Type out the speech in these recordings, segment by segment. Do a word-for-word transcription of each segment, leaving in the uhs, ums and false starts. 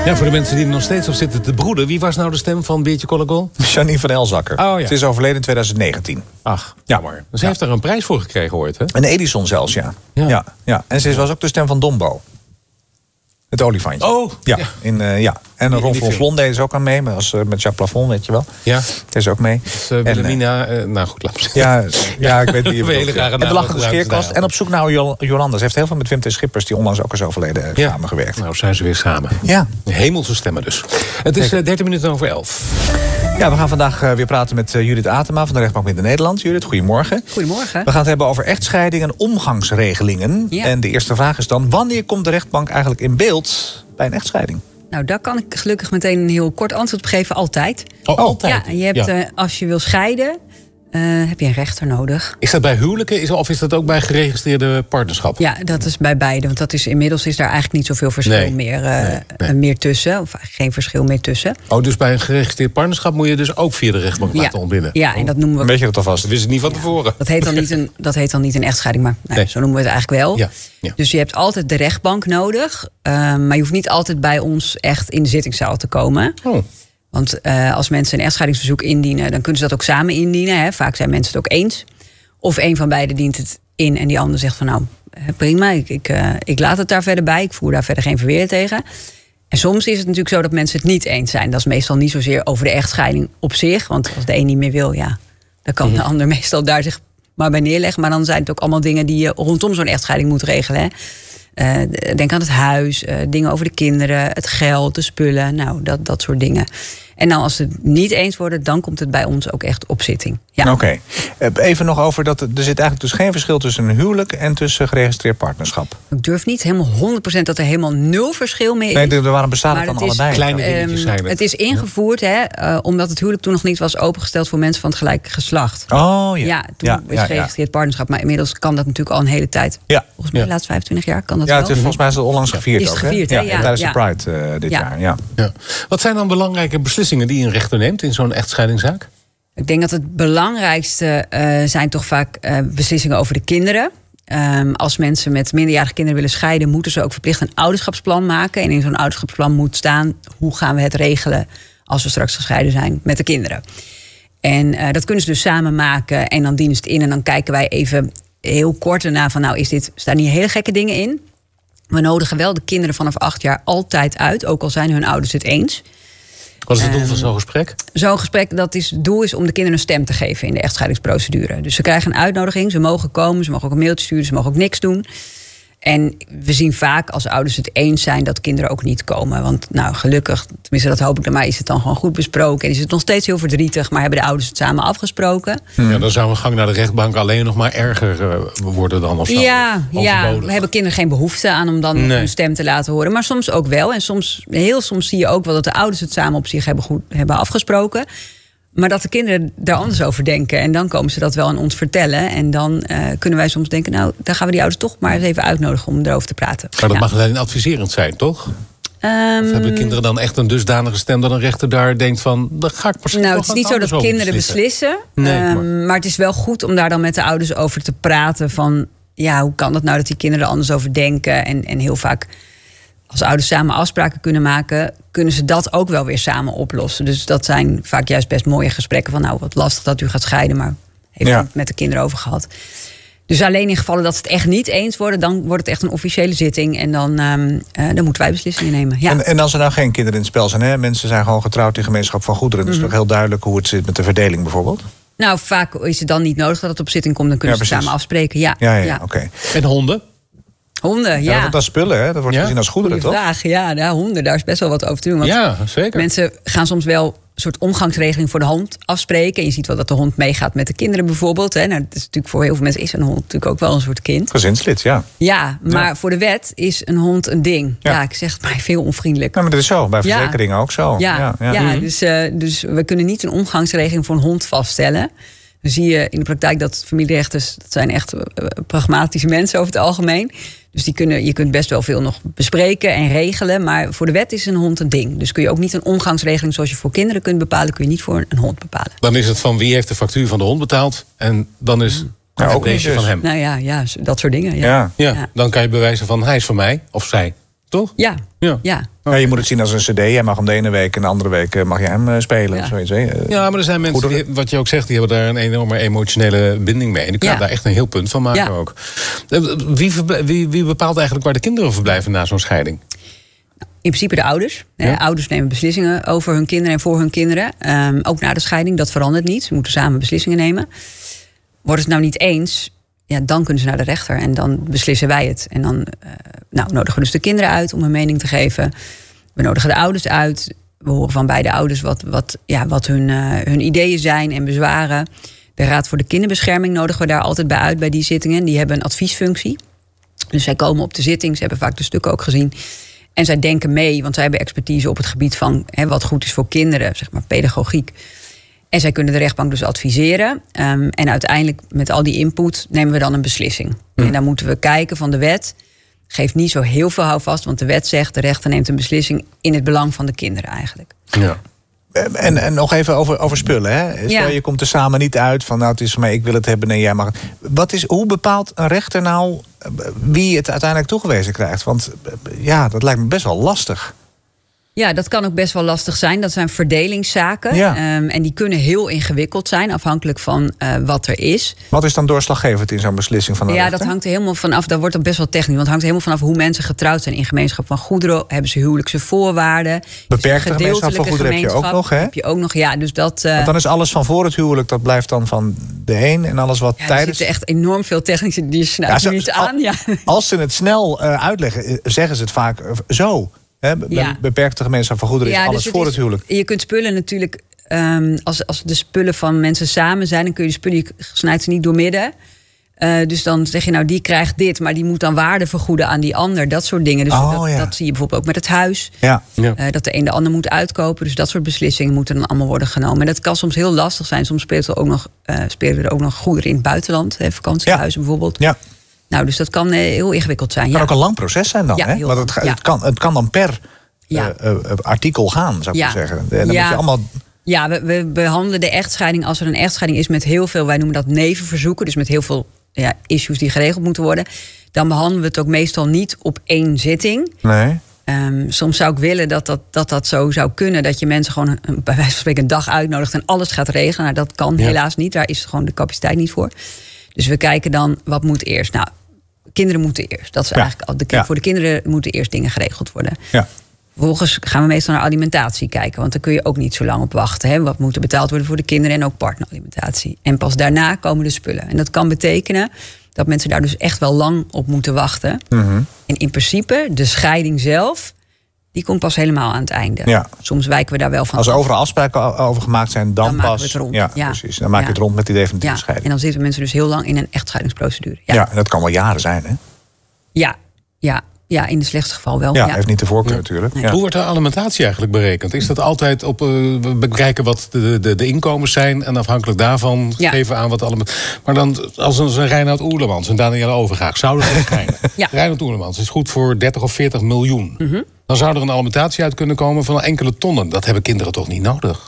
Ja, voor de mensen die er nog steeds op zitten te broeden, wie was nou de stem van Beertje Kollegol? Janine van Elzakker. Oh, ja. Ze is overleden in twintig negentien. Ach, ja. jammer. Ze heeft er een prijs voor gekregen ooit, hè? Een Edison zelfs, ja. Ja. ja, ja. En ze was ook de stem van Dombo. Het olifantje. Oh, ja. ja. In, uh, ja. En Ron Flon deed ze ook aan mee. Maar was, uh, met Jacques Plafond, weet je wel. Ja. Deed ze ook mee. Dus, uh, Wilhelmina, uh, nou goed, laat me ja, ja, ik weet niet. Hele ja. En de lachende scheerkast. En op zoek naar Jol- Jolanda. Ze heeft heel veel met Wim T. Schippers, die onlangs ook is overleden, uh, ja. samengewerkt. Nou, zijn ze weer samen. Ja. Hemelse stemmen dus. Het is uh, dertien minuten over elf. Ja, we gaan vandaag uh, weer praten met uh, Judith Atema van de Rechtbank Midden-Nederland. Judith, goedemorgen. Goedemorgen. We gaan het hebben over echtscheiding en omgangsregelingen. Ja. En de eerste vraag is dan, wanneer komt de rechtbank eigenlijk in beeld bij een echtscheiding? Nou, daar kan ik gelukkig meteen een heel kort antwoord op geven. Altijd. Oh, altijd? Ja, je hebt, Ja. uh, als je wil scheiden, uh, heb je een rechter nodig. Is dat bij huwelijken is, of is dat ook bij geregistreerde partnerschap? Ja, dat is bij beide. Want dat is, inmiddels is daar eigenlijk niet zoveel verschil Nee. meer, uh, Nee, nee. meer tussen. Of eigenlijk geen verschil meer tussen. Oh, dus bij een geregistreerd partnerschap moet je dus ook via de rechtbank Ja, laten ontbinden? ja, en dat noemen we... Weet je dat alvast? Dat wist ik niet van tevoren. Dat heet dan niet een, dat heet dan niet een echtscheiding, maar nou, Nee. zo noemen we het eigenlijk wel. Ja, ja. Dus je hebt altijd de rechtbank nodig. Uh, maar je hoeft niet altijd bij ons echt in de zittingszaal te komen. Oh. Want uh, als mensen een echtscheidingsverzoek indienen, dan kunnen ze dat ook samen indienen. Hè. Vaak zijn mensen het ook eens. Of een van beiden dient het in en die ander zegt van nou, prima, ik, ik, uh, ik laat het daar verder bij. Ik voer daar verder geen verweer tegen. En soms is het natuurlijk zo dat mensen het niet eens zijn. Dat is meestal niet zozeer over de echtscheiding op zich. Want als de een niet meer wil, ja, dan kan de ander meestal daar zich maar bij neerleggen. Maar dan zijn het ook allemaal dingen die je rondom zo'n echtscheiding moet regelen. Hè. Uh, denk aan het huis, uh, dingen over de kinderen, het geld, de spullen. Nou, dat, dat soort dingen. En dan als ze het niet eens worden, dan komt het bij ons ook echt op zitting. Ja. Oké. Okay. Even nog over dat er zit eigenlijk dus geen verschil tussen een huwelijk en tussen geregistreerd partnerschap. Ik durf niet helemaal honderd procent dat er helemaal nul verschil meer is. Nee, waarom bestaat het Maar dan het is, allebei? Kleine dingetjes um, zijn het. Het is ingevoerd, hè, uh, omdat het huwelijk toen nog niet was opengesteld voor mensen van het gelijk geslacht. Oh ja. Ja, toen ja, is ja, geregistreerd ja. partnerschap. Maar inmiddels kan dat natuurlijk al een hele tijd. Ja. Volgens mij Ja. de laatste vijfentwintig jaar kan dat Ja, wel. het is volgens mij is het onlangs gevierd Is het ook. gevierd, hè? hè? Ja, Ja, tijdens ja. de Pride uh, dit Ja. jaar. Ja. Ja. Wat zijn dan belangrijke beslissingen die een rechter neemt in zo'n echtscheidingszaak? Ik denk dat het belangrijkste uh, zijn toch vaak uh, beslissingen over de kinderen. Um, als mensen met minderjarige kinderen willen scheiden, moeten ze ook verplicht een ouderschapsplan maken. En in zo'n ouderschapsplan moet staan hoe gaan we het regelen als we straks gescheiden zijn met de kinderen. En uh, dat kunnen ze dus samen maken en dan dienen ze het in. En dan kijken wij even heel kort erna van nou, is dit, staan hier hele gekke dingen in? We nodigen wel de kinderen vanaf acht jaar altijd uit, ook al zijn hun ouders het eens. Wat is het doel van zo'n gesprek? Zo'n gesprek, dat is, het doel is om de kinderen een stem te geven in de echtscheidingsprocedure. Dus ze krijgen een uitnodiging, ze mogen komen, ze mogen ook een mailtje sturen, ze mogen ook niks doen. En we zien vaak als ouders het eens zijn dat kinderen ook niet komen. Want nou, gelukkig, tenminste dat hoop ik dan maar, is het dan gewoon goed besproken. En is het nog steeds heel verdrietig, maar hebben de ouders het samen afgesproken. Ja, dan zou een gang naar de rechtbank alleen nog maar erger uh, worden dan of zo. Ja, ja, Overbodig. we hebben kinderen geen behoefte aan om dan Nee. hun stem te laten horen. Maar soms ook wel. En soms, heel soms zie je ook wel dat de ouders het samen op zich hebben, goed, hebben afgesproken. Maar dat de kinderen daar anders over denken. En dan komen ze dat wel aan ons vertellen. En dan uh, kunnen wij soms denken, nou, dan gaan we die ouders toch maar eens even uitnodigen om erover te praten. Maar dat Ja. mag alleen adviserend zijn, toch? Um, Of hebben kinderen dan echt een dusdanige stem dat een rechter daar denkt van, dan ga ik misschien Nou, nog het is niet wat zo dat anders over kinderen beslissen. Nee, um, maar- maar het is wel goed om daar dan met de ouders over te praten. Van, ja, hoe kan dat nou dat die kinderen er anders over denken? En, en heel vaak, als ouders samen afspraken kunnen maken, kunnen ze dat ook wel weer samen oplossen. Dus dat zijn vaak juist best mooie gesprekken van, nou, wat lastig dat u gaat scheiden, maar heeft Ja. u het met de kinderen over gehad. Dus alleen in gevallen dat ze het echt niet eens worden, dan wordt het echt een officiële zitting. En dan, um, uh, dan moeten wij beslissingen nemen. Ja. En, en als er nou geen kinderen in het spel zijn, hè? Mensen zijn gewoon getrouwd in gemeenschap van goederen. Het is Mhm. toch heel duidelijk hoe het zit met de verdeling bijvoorbeeld? Nou, vaak is het dan niet nodig dat het op zitting komt. Dan kunnen Ja, ze precies. samen afspreken. Ja, Ja, ja, ja. oké. Okay. En honden? Honden, Ja. ja. dat, dat is spullen, hè? Dat wordt Ja? gezien als goederen, Goeie toch? vraag. Ja, ja, honden, daar is best wel wat over te doen. Want Ja, zeker. mensen gaan soms wel een soort omgangsregeling voor de hond afspreken. En je ziet wel dat de hond meegaat met de kinderen bijvoorbeeld. Hè. Nou, dat is natuurlijk voor heel veel mensen is een hond natuurlijk ook wel een soort kind. Gezinslid, ja. Ja, maar Ja. voor de wet is een hond een ding. Ja. Ja, ik zeg het maar veel onvriendelijk. Nou, maar dat is zo. Bij Ja. verzekeringen ook zo. Ja, ja, ja. ja, Mhm. dus, uh, dus we kunnen niet een omgangsregeling voor een hond vaststellen. Dan zie je in de praktijk dat familierechters, dat zijn echt uh, pragmatische mensen over het algemeen. Dus die kunnen, je kunt best wel veel nog bespreken en regelen. Maar voor de wet is een hond een ding. Dus kun je ook niet een omgangsregeling zoals je voor kinderen kunt bepalen, kun je niet voor een hond bepalen. Dan is het van wie heeft de factuur van de hond betaald. En dan is Ja, het ook niet beestje dus. van hem. Nou ja, ja, dat soort dingen. Ja. Ja. Ja, Ja. dan kan je bewijzen van hij is van mij. Of zij. Toch? Ja, Ja. ja. Ja, je moet het zien als een cd. Jij mag hem de ene week en de andere week mag je hem uh, spelen. Ja. Of zoiets, hè? Ja, maar er zijn mensen, die, wat je ook zegt, die hebben daar een enorme emotionele binding mee. En die kunnen Ja. daar echt een heel punt van maken Ja. ook. Wie, verble- wie, wie bepaalt eigenlijk waar de kinderen verblijven na zo'n scheiding? In principe de ouders. Ja. Eh, ouders nemen beslissingen over hun kinderen en voor hun kinderen. Um, ook na de scheiding, dat verandert niet. Ze moeten samen beslissingen nemen. Worden ze het nou niet eens, ja, dan kunnen ze naar de rechter. En dan beslissen wij het. En dan uh, nou, nodigen we dus de kinderen uit om hun mening te geven. We nodigen de ouders uit. We horen van beide ouders wat, wat, ja, wat hun, uh, hun ideeën zijn en bezwaren. De Raad voor de Kinderbescherming nodigen we daar altijd bij uit bij die zittingen. Die hebben een adviesfunctie. Dus zij komen op de zitting. Ze hebben vaak de stukken ook gezien. En zij denken mee, want zij hebben expertise op het gebied van hè, wat goed is voor kinderen, zeg maar pedagogiek. En zij kunnen de rechtbank dus adviseren. Um, en uiteindelijk met al die input nemen we dan een beslissing. Hm. En dan moeten we kijken van de wet. Geeft niet zo heel veel houvast, want de wet zegt de rechter neemt een beslissing in het belang van de kinderen eigenlijk. Ja. En, en nog even over, over spullen. Hè? Stel, Ja. je komt er samen niet uit van nou het is voor mij, ik wil het hebben en jij mag het. Wat is, hoe bepaalt een rechter nou wie het uiteindelijk toegewezen krijgt? Want ja, dat lijkt me best wel lastig. Ja, dat kan ook best wel lastig zijn. Dat zijn verdelingszaken. Ja. Um, en die kunnen heel ingewikkeld zijn, afhankelijk van uh, wat er is. Wat is dan doorslaggevend in zo'n beslissing van de Ja, rechter? dat hangt er helemaal vanaf. Dat wordt dan best wel technisch. Want het hangt er helemaal vanaf hoe mensen getrouwd zijn in gemeenschap van goederen. Hebben ze huwelijkse voorwaarden? Beperkte gemeenschap van goederen heb je ook nog, hè? Heb je ook nog, ja. Dus dat. Uh, Want dan is alles van voor het huwelijk, dat blijft dan van de een. En alles wat ja, er tijdens. zitten echt enorm veel technische. Die snuit Ja, nu niet al- aan. Ja. Als ze het snel uh, uitleggen, zeggen ze het vaak uh, zo. Hè? Be- Ja. Beperkte gemeenschap van goederen is Ja, alles dus het voor is- het huwelijk. Je kunt spullen natuurlijk. Um, als, als de spullen van mensen samen zijn, dan kun je de spullen, je snijdt ze niet door midden. Uh, dus dan zeg je nou, die krijgt dit, maar die moet dan waarde vergoeden aan die ander. Dat soort dingen. Dus Oh, dat, ja. dat zie je bijvoorbeeld ook met het huis. Ja. Ja. Uh, dat de een de ander moet uitkopen. Dus dat soort beslissingen moeten dan allemaal worden genomen. En dat kan soms heel lastig zijn. Soms speelt er ook nog, uh, spelen er ook nog goederen in het buitenland. Hè, vakantiehuizen bijvoorbeeld. Ja. Nou, dus dat kan uh, heel ingewikkeld zijn. Het kan Ja. ook een lang proces zijn dan. Ja, Hè? heel Want het, lang, ga- ja. het, kan, het kan dan per Ja. uh, uh, artikel gaan, zou ik Ja. maar zeggen. En dan Ja. moet je allemaal. Ja, we, we behandelen de echtscheiding als er een echtscheiding is met heel veel, wij noemen dat nevenverzoeken, dus met heel veel ja, issues die geregeld moeten worden. Dan behandelen we het ook meestal niet op één zitting. Nee. Um, soms zou ik willen dat dat, dat dat zo zou kunnen, dat je mensen gewoon een, bij wijze van spreken een dag uitnodigt en alles gaat regelen. Nou, dat kan Ja. helaas niet, daar is gewoon de capaciteit niet voor. Dus we kijken dan, wat moet eerst? Nou, kinderen moeten eerst. Dat is Ja. eigenlijk al de, Ja. Voor de kinderen moeten eerst dingen geregeld worden. Ja. Vervolgens gaan we meestal naar alimentatie kijken. Want daar kun je ook niet zo lang op wachten. Hè? Wat moet er betaald worden voor de kinderen en ook partneralimentatie. En pas daarna komen de spullen. En dat kan betekenen dat mensen daar dus echt wel lang op moeten wachten. Mm-hmm. En in principe, de scheiding zelf, die komt pas helemaal aan het einde. Ja. Soms wijken we daar wel van Als er af. overal afspraken o- over gemaakt zijn, dan, Dan maken pas. we het rond. Ja, Ja. precies. Dan maak je Ja. het rond met die definitieve Ja, scheiding. en dan zitten mensen dus heel lang in een echtscheidingsprocedure. Ja, Ja. ja, en dat kan wel jaren zijn, hè? ja, ja, ja, in het slechtste geval wel. Ja, Ja, heeft niet de voorkeur Ja. natuurlijk. Nee. Ja. Hoe wordt de alimentatie eigenlijk berekend? Is dat altijd op, uh, we bekijken wat de, de, de inkomens zijn en afhankelijk daarvan Ja. geven aan wat de alimentatie. Maar dan, als een, zo'n Reinoud Oerlemans en Danielle Overgaag zouden dat schijnen. Ja. Reinoud Oerlemans is goed voor dertig of veertig miljoen. Mhm. Dan zou er een alimentatie uit kunnen komen van enkele tonnen. Dat hebben kinderen toch niet nodig?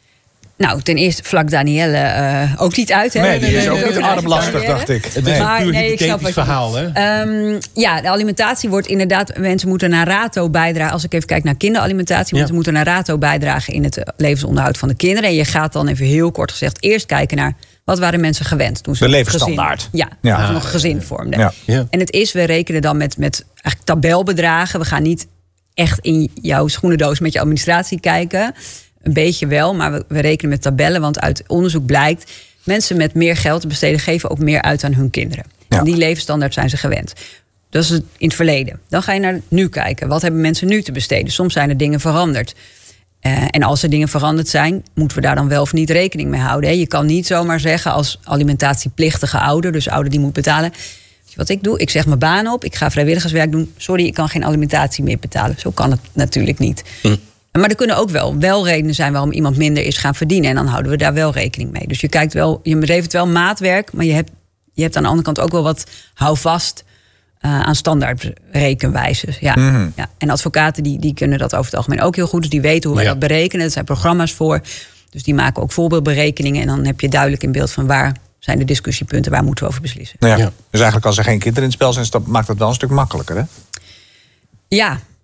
Nou, ten eerste vlak Danielle uh, ook niet uit. Hè? Nee, die is Nee, ook nee, niet nee, armlastig, nee, dacht ik. Het is Nee. een Maar puur nee, ik snap hypothetisch wat je verhaal, hè? Um, ja, de alimentatie wordt inderdaad... Mensen moeten naar rato bijdragen. Als ik even kijk naar kinderalimentatie... Ja. Mensen moeten naar rato bijdragen in het levensonderhoud van de kinderen. En je gaat dan even heel kort gezegd eerst kijken naar... wat waren mensen gewend toen ze De nog levensstandaard. Gezin, ja, Ja. toen ze nog gezin vormden. Ja. Ja. En het is, we rekenen dan met, met eigenlijk tabelbedragen. We gaan niet echt in jouw schoenendoos met je administratie kijken. Een beetje wel, maar we, we rekenen met tabellen. Want uit onderzoek blijkt... mensen met meer geld te besteden geven ook meer uit aan hun kinderen. Ja. En die levensstandaard zijn ze gewend. Dat is het in het verleden. Dan ga je naar nu kijken. Wat hebben mensen nu te besteden? Soms zijn er dingen veranderd. Uh, en als er dingen veranderd zijn, moeten we daar dan wel of niet rekening mee houden. Hè? Je kan niet zomaar zeggen als alimentatieplichtige ouder... dus ouder die moet betalen... Wat ik doe, ik zeg mijn baan op, ik ga vrijwilligerswerk doen. Sorry, ik kan geen alimentatie meer betalen. Zo kan het natuurlijk niet. Hm. Maar er kunnen ook wel, wel redenen zijn waarom iemand minder is gaan verdienen. En dan houden we daar wel rekening mee. Dus je kijkt wel, je levert wel maatwerk, maar je hebt, je hebt aan de andere kant ook wel wat houvast uh, aan standaard rekenwijzes. Ja. Mm-hmm. Ja. En advocaten die, die kunnen dat over het algemeen ook heel goed. Dus die weten hoe wij Ja. dat berekenen. Er zijn programma's voor. Dus die maken ook voorbeeldberekeningen. En dan heb je duidelijk in beeld van waar zijn de discussiepunten, waar moeten we over beslissen. Nou ja. Ja. Dus eigenlijk als er geen kinderen in het spel zijn, dan maakt dat wel een stuk makkelijker, hè? Ja,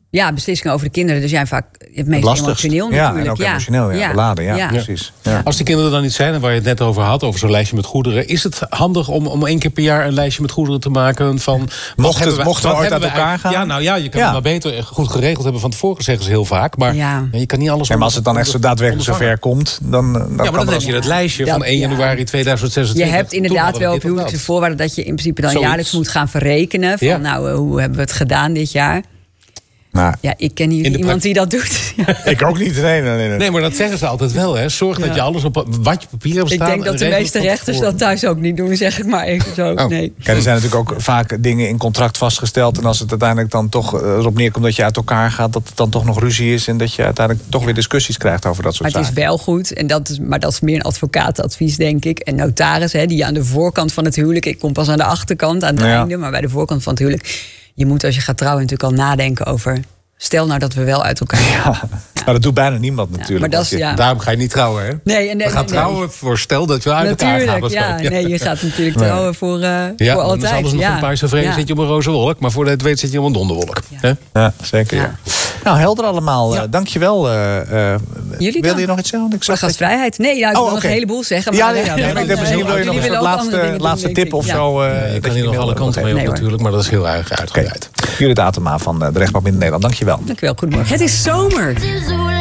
Ja, beslissingen over de kinderen. Dus jij vaak het meest lastigst. emotioneel Ja, natuurlijk. en ook ja. emotioneel, ja. Ja. Beladen, ja, Ja. precies. Ja. Als die kinderen dan niet zijn, en waar je het net over had, over zo'n lijstje met goederen, is het handig om, om één keer per jaar een lijstje met goederen te maken van. Mocht het- wij- mochten we ooit hebben uit elkaar eigenlijk- gaan? Ja, nou ja, je kan Ja. het maar beter goed geregeld hebben van tevoren, zeggen ze heel vaak. Maar Ja. ja, je kan niet alles. Ja, maar als het dan echt zo daadwerkelijk ondervangen. zover komt, dan, dan Ja, maar kan dan dat- heb je het lijstje Dat- van één ja. januari tweeduizend Je zesentwintig. hebt Toen inderdaad hadden we wel op dit of dat. huwelijkse voorwaarden dat je in principe dan Zoiets. jaarlijks moet gaan verrekenen. Van Ja. nou, eh, hoe hebben we het gedaan dit jaar? Nou, Ja, ik ken hier In de iemand die dat doet. Ja. ik ook niet. Nee, nee, nee. Nee, maar dat zeggen ze altijd wel, hè. Zorg dat Ja. je alles op wat je papier hebt Ik staan. denk dat en de regel meeste het van rechters tevoren. dat thuis ook niet doen, zeg ik maar even zo. Oh. Nee. Kijk, er zijn natuurlijk ook vaak dingen in contract vastgesteld. En als het uiteindelijk dan toch eh, erop neerkomt dat je uit elkaar gaat, dat het dan toch nog ruzie is. En dat je uiteindelijk toch weer discussies krijgt over dat soort Maar het is zaken. wel goed, en dat is, maar dat is meer een advocatenadvies, denk ik. En notaris, hè, die aan de voorkant van het huwelijk... ik kom pas aan de achterkant, aan het Ja. einde... maar bij de voorkant van het huwelijk... je moet als je gaat trouwen natuurlijk al nadenken over... stel nou dat we wel uit elkaar gaan. Ja. Maar dat doet bijna niemand natuurlijk. maar dat Want is, je- ja. Daarom ga je niet trouwen, hè? Nee, en nee, We gaan nee, nee. trouwen voor stel dat we uit elkaar gaan. Natuurlijk, of zo. ja. Nee, je gaat natuurlijk Nee. trouwen voor, uh, Ja, voor dan is altijd. alles nog ja. een paarse vrede, Ja. zit je op een roze wolk. Maar voordat je het weet zit je op een donderwolk. Ja. Hè? Ja, zeker. Ja. Ja. Nou, helder allemaal. Ja. Ja. Dankjewel. Uh, uh, Jullie wil dan? je nog iets zeggen? Ik Voor zag dat- gastvrijheid. Nee, ja, ik Oh, wil nog oké. een heleboel zeggen. Ja, Maar, nee, eh, ja, nee, dan, maar ik dacht, eh, misschien wil je nog jullie een soort willen ook andere laatste, dingen doen, laatste denk tip ik. of Ja. zo. uh, Ja, je dat kan je hier nog wil- alle kanten Oké. mee op Nee, hoor. natuurlijk, maar dat is heel erg uitgebreid. Judith Atema van uh, de Rechtbank Midden-Nederland. Dankjewel. Dank je wel, goedemorgen. Het is zomer.